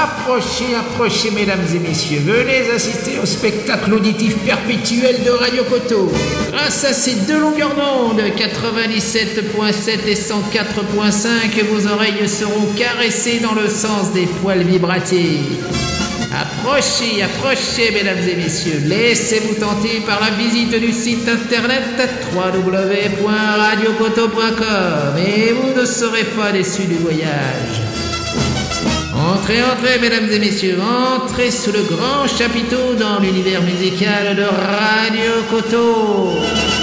Approchez, approchez, mesdames et messieurs. Venez assister au spectacle auditif perpétuel de Radio Koto. Grâce à ces deux longueurs d'onde, 97.7 et 104.5, vos oreilles seront caressées dans le sens des poils vibratifs. Approchez, approchez, mesdames et messieurs. Laissez-vous tenter par la visite du site internet www.radiokoto.com et vous ne serez pas déçus du voyage. Entrez, entrez, mesdames et messieurs, entrez sous le grand chapiteau dans l'univers musical de Radio Koto.